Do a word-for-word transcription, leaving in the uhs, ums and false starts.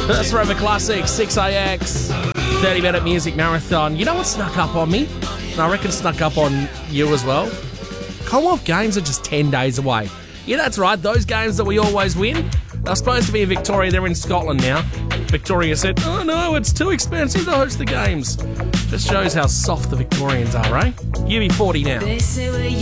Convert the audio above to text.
That's Forever Classic, six A X, thirty minute music marathon. You know what snuck up on me? And I reckon snuck up on you as well. Commonwealth Games are just ten days away. Yeah, that's right, those games that we always win. They're supposed to be in Victoria, they're in Scotland now. Victoria said, oh no, it's too expensive to host the games. Just shows how soft the Victorians are, eh? U B forty now. They say we're